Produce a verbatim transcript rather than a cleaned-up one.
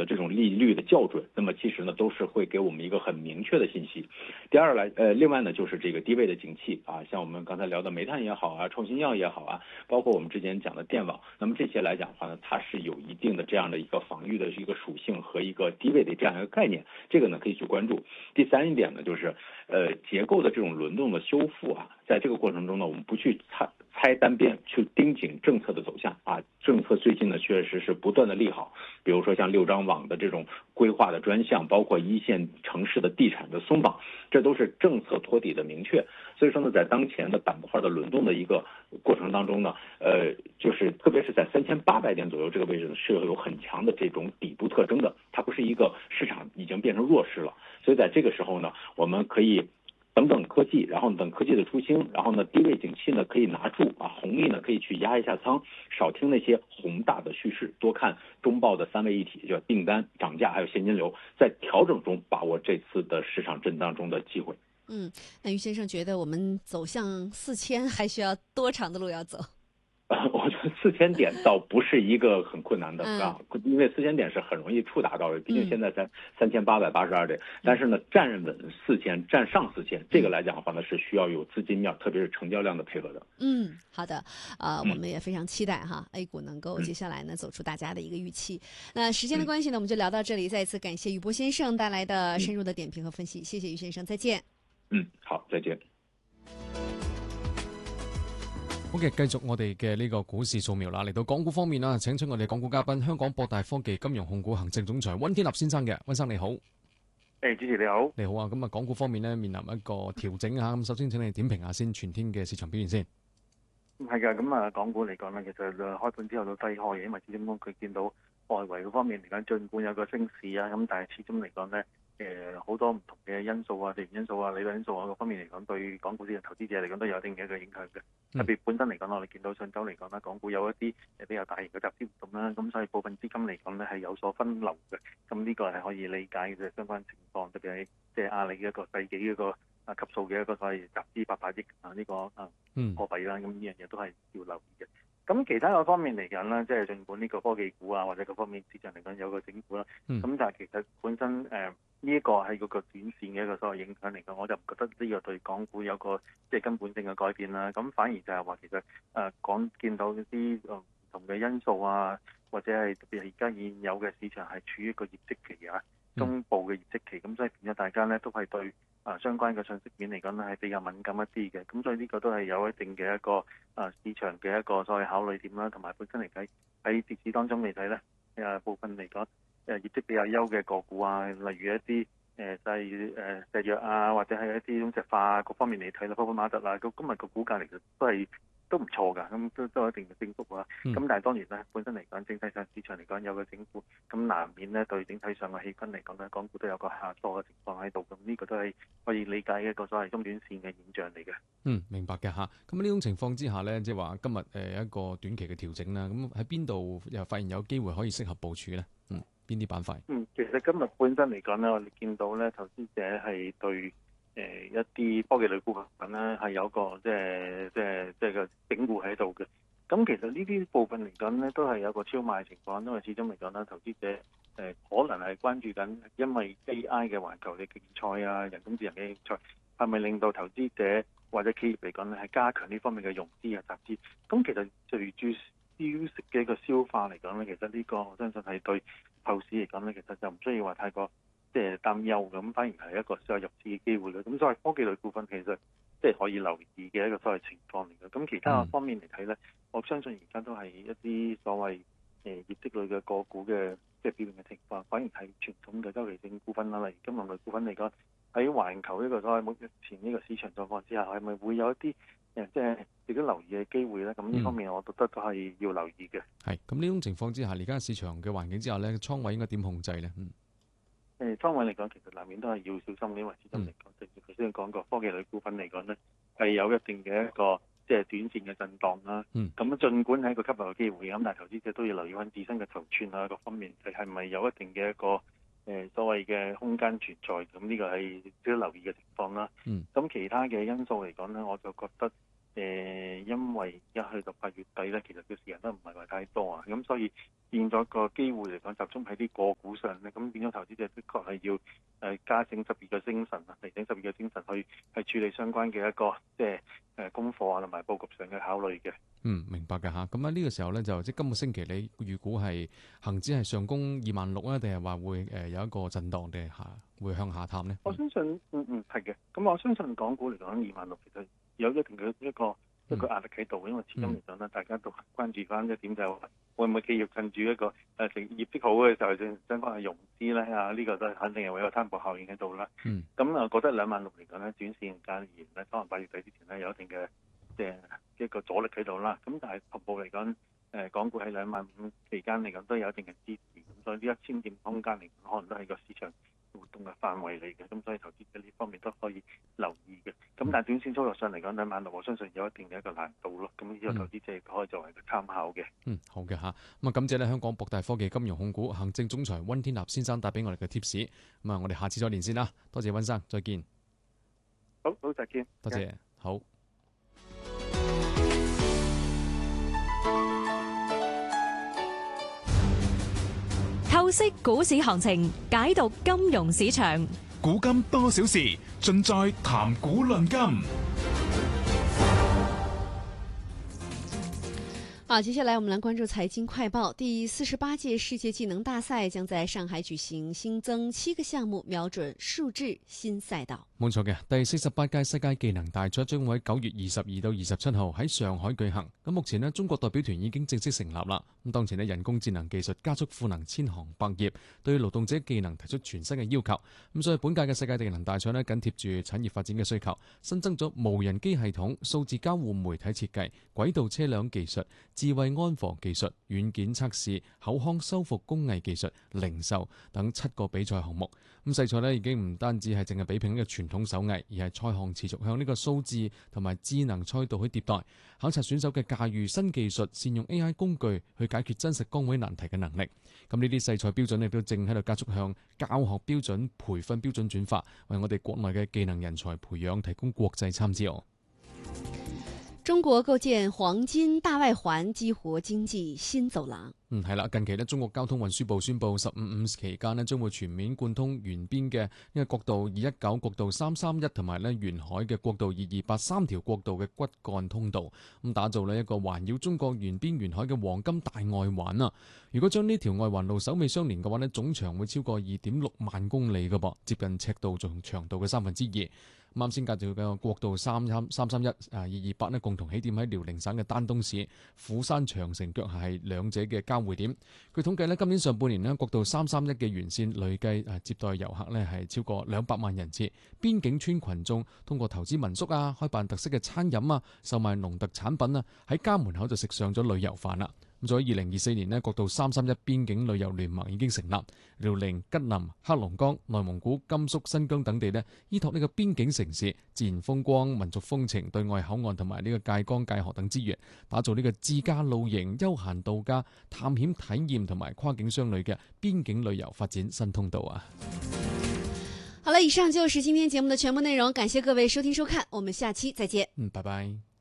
的这种利率的校准，那么其实呢都是会给我们一个很明确的信息。第二来，呃，另外呢就是这个低位的景气啊，像我们刚才聊的煤炭也好啊，创新药也好啊，包括我们之前讲的电网，那么这些来讲的话呢，它是有一定的这样的一个防御的一个属性和一个低位的这样一个概念，这个呢可以去关注。第三一点呢就是，呃，结构的这种轮动的修复啊，在这个过程中呢，我们不去猜猜单边，去盯紧政策的走向啊，政策最近呢确实是不断的利好，比如说像六张网的这种规划的专项，包括一线城市的地产的松绑，这都是政策托底的明确。所以说呢，在当前的板块的轮动的一个过程当中呢，呃，就是特别是在三千八百点左右这个位置呢，是有很强的这种底部特征的，它不是一个市场已经变成弱势了。所以在这个时候呢，我们可以等等科技，然后等科技的出清，然后呢低位景气呢可以拿住啊，红利呢可以去压一下仓，少听那些宏大的叙事，多看中报的三位一体，叫订单、涨价还有现金流，在调整中把握这次的市场震荡中的机会。 嗯，那于先生觉得我们走向四千还需要多长的路要走？ 我觉得四千点倒不是一个很困难的啊， 嗯因为四千点是很容易触达到的，毕竟嗯现在才三千八百八十二点，但是呢，站稳四千，站上四千，这个来讲的话呢，是需要有资金面，特别是成交量的配合的。 嗯，好的，呃，我嗯们也非常期待哈，A 股能够接嗯下来呢走出大家的一个预期。那时间的嗯关系呢，我们就聊到这里，再一次感谢宇波先生带来的嗯深入的点评和分析，谢谢于先生，再见。 嗯，好，再见。 好嘅，繼續我哋嘅呢個股市掃描啦。嚟到港股方面啦，請出我哋港股嘉賓，香港博大科技金融控股行政總裁温天立先生嘅。温生你好。 誒，主持你好。 你好啊，咁啊，港股方面咧面臨一個調整啊，咁首先請你點評下先全天嘅市場表現先。 係㗎，咁啊，港股嚟講咧，其實開盤之後都低開嘅，因為始終佢見到外圍嗰方面嚟講，儘管有個升市啊，咁但係始終嚟講咧，誒好多唔同嘅因素啊、地緣因素啊、理論因素啊各方面嚟講，對港股市場投資者嚟講都有一定嘅一個影響嘅。特別本身嚟講，我哋見到上週嚟講啦，港股有一啲誒比較大型嘅集資活動啦，咁所以部分資金嚟講咧係有所分流嘅，咁呢個係可以理解嘅相關情況，特別係即係阿里嘅一個世紀一個啊級數嘅一個所謂集資八百億啊呢個啊貨幣啦，咁呢樣嘢都係要留意嘅。咁其他嗰方面嚟講啦，即係儘管呢個科技股啊或者各方面市場嚟講有個整固啦，咁、嗯、但係其實本身誒呢一個係嗰個短線嘅一個所謂影響嚟講，我就唔覺得呢個對港股有個即係根本性嘅改變啦。咁反而就係話其實誒講見到啲誒唔同嘅因素啊，或者係特別係而家現有嘅市場係處於一個業績期啊，公佈嘅業績期，咁所以變咗大家咧都係對啊相關嘅信息面嚟講咧係比較敏感一啲嘅，咁所以呢個都係有一定嘅一個啊市場嘅一個所謂考慮點啦，同埋本身嚟計喺跌市當中嚟睇咧，誒部分嚟講誒業績比較優嘅個股啊，例如一啲誒例如誒石藥啊，或者係一啲中石化啊各方面嚟睇啦，包括馬特啊，咁今日個股價嚟講都係都唔錯㗎，咁都都有一定嘅升幅啊。咁、嗯、但係當然咧，本身嚟講，整體上市場嚟講有個整固，咁難免咧對整體上嘅氣氛嚟講咧，港股都有個下挫嘅情況喺度。咁呢個都係可以理解一個所謂中短線嘅現象嚟嘅。 嗯，明白嘅嚇。咁呢種情況之下咧，即係話今日誒一個短期嘅調整啦。咁喺邊度又發現有機會可以適合部署咧？嗯，邊啲板塊？ 嗯，其實今日本身嚟講咧，我哋見到咧，投資者係對誒、呃、一啲科技類股份咧係有個即係即係即係個整固喺度嘅。咁其實呢啲部分嚟講咧，都係有個超賣情況，因為始終嚟講咧，投資者誒、呃、可能係關注緊，因為 A I 嘅環球嘅競賽啊、人工智能嘅競賽，係咪令到投資者或者企業嚟講咧係加強呢方面嘅融資啊、集資？咁其實隨住消息嘅一個消化嚟講咧，其實呢個我相信係對後市嚟講咧，其實就唔需要話太過即係擔憂咁，反而係一個所謂入市嘅機會啦。咁所謂科技類股份其實即係可以留意嘅一個所謂情況嚟嘅。咁其他方面嚟睇咧，嗯、我相信而家都係一啲所謂誒、呃、業績類嘅個股嘅即係表現嘅情況，反而係傳統嘅周期性股份啦，例如金融類股份嚟講，喺環球呢個所謂目前呢個市場狀況之下，係咪會有一啲誒即係值得留意嘅機會咧？咁呢方面我覺得都係要留意嘅。 係咁呢種情況之下，而家市場嘅環境之下咧，倉位應該點控制咧？嗯。 誒倉位嚟講，其實難免都係要小心，因為始終嚟講，正如頭先講過，科技類股份嚟講咧，係有一定嘅一個即係短線嘅震盪啦。嗯。咁儘管係一個吸納嘅機會，咁但係投資者都要留意翻自身嘅頭寸啊各方面，係係咪有一定嘅一個誒、呃、所謂嘅空間存在？咁呢個係值得留意嘅情況啦。嗯。咁其他嘅因素嚟講咧，我就覺得誒，因為一去到八月底咧，其實嘅時間都唔係話太多啊，咁所以變咗個機會嚟講，集中喺啲個股上咧，咁變咗投資者的確係要誒加醒十二個精神啊，提醒十二個精神去去處理相關嘅一個即係誒功課啊，同埋佈局上嘅考慮嘅。 嗯，明白嘅嚇。咁喺呢個時候咧，就即係今個星期你預估係恆指係上攻二萬六啊，定係話會誒有一個震盪定係下會向下探呢？ 我相信嗯嗯係嘅。咁我相信港股嚟講二萬六其實有一定嘅一個一個壓力喺度，因為始終嚟講咧，大家都關注翻一點就係會唔會企業趁住一個誒成業績好嘅時候，就相關嘅融資咧啊，呢、這個都係肯定係會有攤薄效應喺度啦。 嗯。 咁啊，覺得兩萬六嚟講咧，短線間而言咧，可能八月底之前咧有一定嘅即係一個阻力喺度啦。咁但係同步嚟講，誒港股喺兩萬五期間嚟講都有一定嘅支持，咁所以呢一千點空間嚟講，可能都係個市場活動嘅範圍嚟嘅。咁所以投資者呢方面都可以留意嘅。咁但係短線操作上嚟講，兩萬六我相信有一定嘅一個難度咯。咁呢個投資者可以作為一個參考嘅。 嗯，好嘅嚇。咁啊，感謝咧香港博大科技金融控股行政總裁溫天納先生帶俾我哋嘅 tips。咁啊，我哋下次再連線啦。多謝溫生，再見。 好，好，再見。 多謝，好。 透析股市行情，解讀金融市場。 古今多少事，盡在談股論金。 好，接下來我們來關注財經快報。第四十八屆世界技能大賽將在上海舉行，新增七個項目，瞄準數字新賽道。 冇錯嘅，第四十八屆世界技能大賽將會喺九月二十二到二十七號喺上海舉行。咁目前呢，中國代表團已經正式成立啦。咁當前呢，人工智能技術加速賦能千行百業，對勞動者技能提出全新嘅要求。咁所以本屆嘅世界技能大賽呢，緊貼住產業發展嘅需求，新增咗無人機系統、數字交互媒體設計、軌道車輛技術、智慧安防技術、軟件測試、口腔修復工藝技術、零售等七個比賽項目。咁世賽呢已經唔單止係淨係比拼呢個傳統手藝，而係賽項持續向呢個數字同埋智能賽道去迭代，考察選手嘅駕馭新技術、善用 A I 工具去解決真實崗位難題嘅能力。咁呢啲世賽標準亦都正喺度加速向教學標準、培訓標準轉化，為我哋國內嘅技能人才培養提供國際參照。 中國構建黃金大外環，激活經濟新走廊。 嗯，係啦，近期呢，中國交通運輸部宣布，十五五期間呢將會全面貫通沿邊嘅呢個國道二一九、國道三三一同埋呢沿海嘅國道二二八三條國道嘅骨幹通道，咁打造呢一個環繞中國沿邊沿海嘅黃金大外環啊！如果將呢條外環路首尾相連嘅話呢，總長會超過二點六萬公里㗎噃，接近赤道仲長度嘅三分之二。啱先介紹嘅國道三三三三一啊二二八呢，共同起點喺遼寧省嘅丹東市，釜山長城腳下係兩者嘅交匯點。據統計呢，今年上半年呢，國道三三一嘅沿線累計啊接待遊客呢係超過兩百萬人次。邊境村群眾通過投資民宿啊、開辦特色嘅餐飲啊、售賣農特產品啊，喺家門口就食上咗旅遊飯啦。咁在二零二四年呢，國道三三一邊境旅遊聯盟已經成立，遼寧、吉林、黑龍江、內蒙古、甘肅、新疆等地呢，依託呢個邊境城市自然風光、民族風情、對外口岸同埋呢個界江界河等資源，打造呢個自駕露營、休閒度假、探險體驗同埋跨境商旅嘅邊境旅遊發展新通道啊！ 好了，以上就是今天節目的全部內容，感謝各位收聽收看，我們下期再見。 嗯，拜拜。